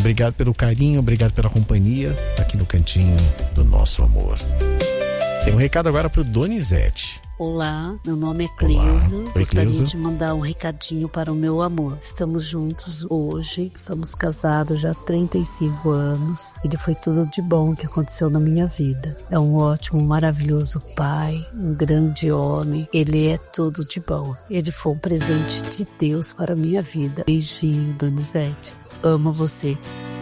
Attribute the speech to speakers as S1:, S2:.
S1: Obrigado pelo carinho, obrigado pela companhia aqui no Cantinho do Nosso Amor. Tem um recado agora pro Donizete.
S2: Olá, meu nome é Cleusa.
S1: Oi,
S2: Gostaria
S1: Cleusa.
S2: de mandar um recadinho para o meu amor. Estamos juntos hoje, somos casados já há 35 anos. Ele foi tudo de bom que aconteceu na minha vida. É um ótimo, maravilhoso pai, um grande homem. Ele é tudo de bom. Ele foi um presente de Deus para a minha vida. Beijinho, Donizete. Amo você.